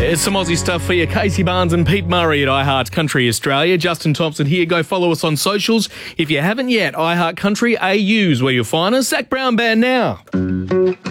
There's some Aussie stuff for you. Casey Barnes and Pete Murray at iHeart Country Australia. Justin Thompson here. Go follow us on socials. If you haven't yet, iHeart Country AU's where you'll find us. Zach Brown Band now.